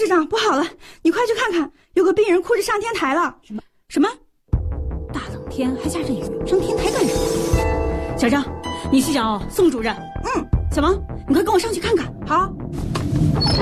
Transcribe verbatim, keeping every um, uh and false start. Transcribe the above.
长，不好了，你快去看看，有个病人哭着上天台了。 什么？什么？大冷天还下着雨，上天台干什么？小张，你去找宋主任。 嗯。 小王，你快跟我上去看看。 好。